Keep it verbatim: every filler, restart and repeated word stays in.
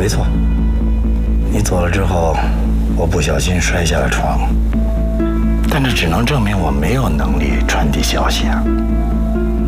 没错，你走了之后，我不小心摔下了床，但这只能证明我没有能力传递消息啊。